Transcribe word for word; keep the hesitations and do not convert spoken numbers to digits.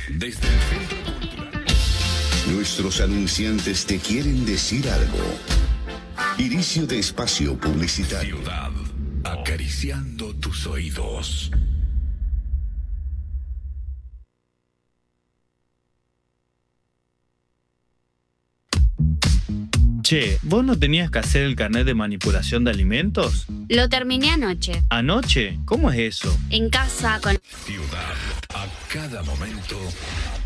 Desde el Centro Cultural. Nuestros anunciantes te quieren decir algo. Inicio de espacio publicitario. Ciudad, acariciando tus oídos. Che, ¿vos no tenías que hacer el carnet de manipulación de alimentos? Lo terminé anoche. ¿Anoche? ¿Cómo es eso? En casa con... Ciudad, a cada momento